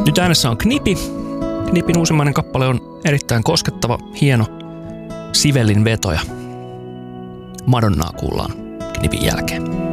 Nyt äänessä on Knipi. Knipin uusimmainen kappale on erittäin koskettava, hieno Sibelin vetoja. Madonnaa kuullaan Knipin jälkeen.